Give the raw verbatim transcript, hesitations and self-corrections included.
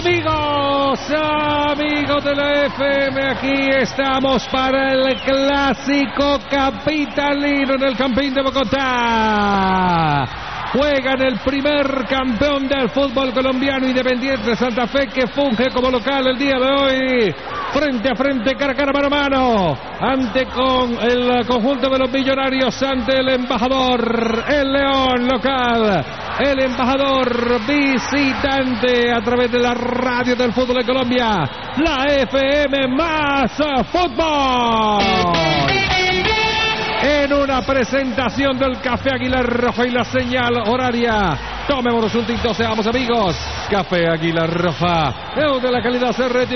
Amigos, amigos de la F M, aquí estamos para el clásico capitalino en el Campín de Bogotá. Juegan el primer campeón del fútbol colombiano, Independiente Santa Fe, que funge como local el día de hoy. Frente a frente, cara a cara, mano a mano, ante con el conjunto de los millonarios, ante el embajador, el León local, el embajador visitante a través de la radio del fútbol de Colombia, la F M más fútbol. En una presentación del Café Águila Roja y la señal horaria. Tomémonos un tinto, seamos amigos. Café Águila Roja, de la calidad C R T.